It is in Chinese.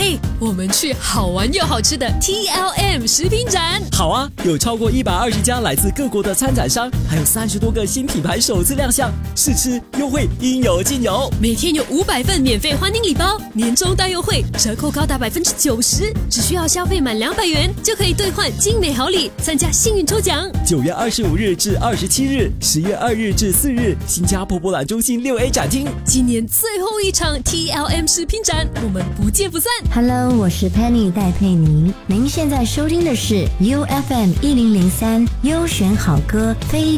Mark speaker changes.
Speaker 1: 嘿，我们去好玩又好吃的 TLM 食品展。
Speaker 2: 好啊，有超过120家来自各国的参展商，还有30多个新品牌首次亮相，试吃优惠应有尽有。
Speaker 1: 每天有500份免费欢迎礼包，年终大优惠，折扣高达90%，只需要消费满200元就可以兑换精美好礼，参加幸运抽奖。
Speaker 2: 9月25日至27日，10月2日至4日，新加坡博览中心6A 展厅。
Speaker 1: 今年最后一场 TLM 食品展，我们不见不散。
Speaker 3: Hello， 我是 Penny 戴佩妮，您现在收听的是 UFM 1003优选好歌非